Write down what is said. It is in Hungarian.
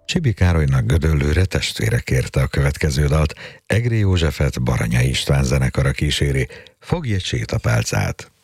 Csibi Károlynak Gödöllőre testvére kérte a következő dalt, Egri Józsefet Baranyai István zenekara kíséri, Fogj egy sétapálcát.